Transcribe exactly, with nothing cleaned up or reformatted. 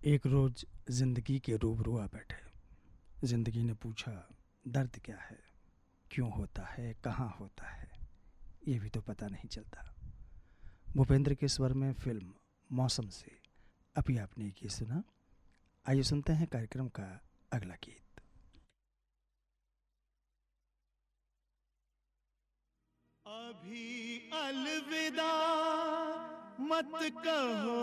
एक रोज जिंदगी के रूबरू आ बैठे। जिंदगी ने पूछा, दर्द क्या है, क्यों होता है, कहाँ होता है, ये भी तो पता नहीं चलता। भूपेंद्र के स्वर में फिल्म मौसम से अभी आपने ये गीत सुना। आइए सुनते हैं कार्यक्रम का अगला गीत। अभी अलविदा मत कहो।